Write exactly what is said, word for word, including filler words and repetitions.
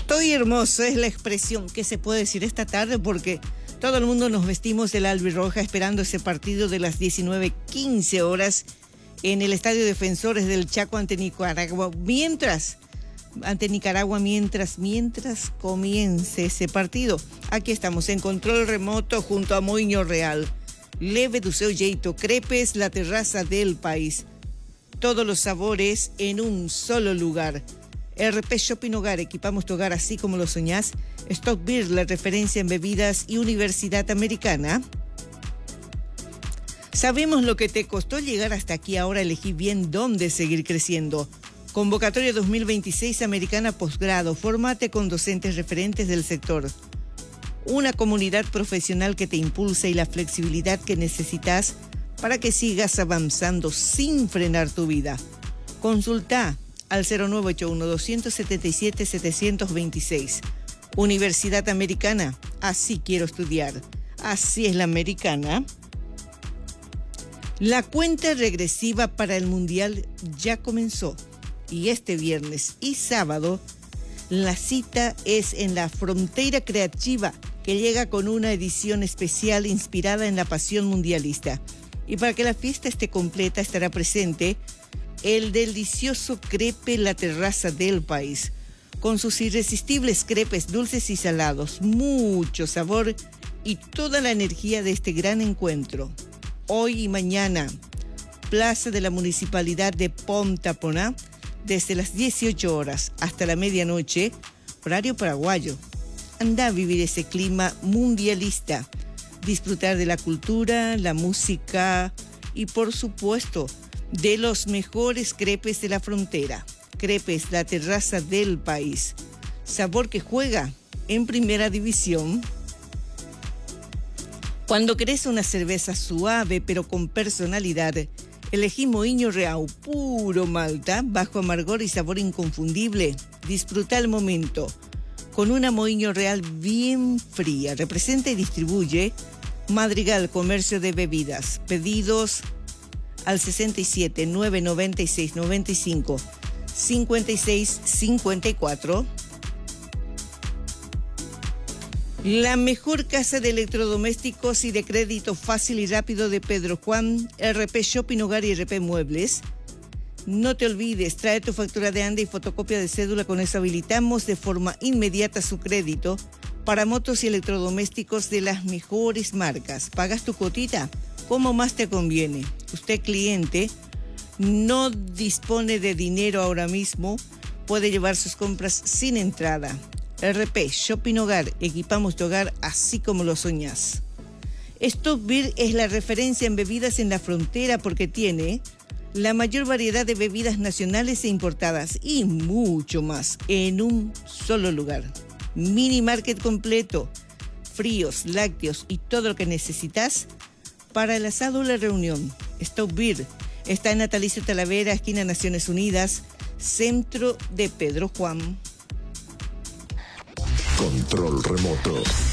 Estoy hermoso, es la expresión que se puede decir esta tarde porque todo el mundo nos vestimos del albirroja esperando ese partido de las diecinueve quince horas en el Estadio Defensores del Chaco ante Nicaragua. Mientras, ante Nicaragua, mientras, mientras comience ese partido. Aquí estamos en control remoto junto a Moinho Real. Leve do seu jeito, crepes, la terraza del país. Todos los sabores en un solo lugar. R P Shopping Hogar, equipamos tu hogar así como lo soñás. Stock Beer, la referencia en bebidas, y Universidad Americana. Sabemos lo que te costó llegar hasta aquí, ahora elegí bien dónde seguir creciendo. Convocatoria dos mil veintiséis Americana Postgrado, formate con docentes referentes del sector. Una comunidad profesional que te impulsa y la flexibilidad que necesitas para que sigas avanzando sin frenar tu vida. Consulta al cero nueve ocho uno, dos siete siete, siete dos seis. Universidad Americana, así quiero estudiar. Así es la americana. La cuenta regresiva para el Mundial ya comenzó. Y este viernes y sábado, la cita es en la Fronteira Creativa, que llega con una edición especial inspirada en la pasión mundialista. Y para que la fiesta esté completa, estará presente el delicioso crepe La Terraza del País, con sus irresistibles crepes dulces y salados, mucho sabor y toda la energía de este gran encuentro. Hoy y mañana, Plaza de la Municipalidad de Ponta-Poná, desde las dieciocho horas hasta la medianoche, horario paraguayo. Anda a vivir ese clima mundialista, disfrutar de la cultura, la música y, por supuesto, de los mejores crepes de la frontera. Crepes La Terraza del País. Sabor que juega en primera división. Cuando querés una cerveza suave pero con personalidad, elegí Moinho Real, puro malta, bajo amargor y sabor inconfundible. Disfruta el momento con una Moinho Real bien fría. Representa y distribuye Madrigal Comercio de Bebidas. Pedidos al sesenta y siete, nueve noventa y seis, noventa y cinco, cincuenta y seis, cincuenta y cuatro. La mejor casa de electrodomésticos y de crédito fácil y rápido de Pedro Juan, R P Shopping Hogar y R P Muebles. No te olvides, trae tu factura de ANDE y fotocopia de cédula, con eso habilitamos de forma inmediata su crédito para motos y electrodomésticos de las mejores marcas. Pagas tu cuotita como más te conviene. Usted, cliente, no dispone de dinero ahora mismo, puede llevar sus compras sin entrada. R P Shopping Hogar, equipamos tu hogar así como lo soñás. Stock Beer es la referencia en bebidas en la frontera porque tiene la mayor variedad de bebidas nacionales e importadas y mucho más en un solo lugar. Mini market completo, fríos, lácteos y todo lo que necesitas para el asado o la reunión. Stock Beer está en Natalicio Talavera, esquina Naciones Unidas, centro de Pedro Juan. Control remoto.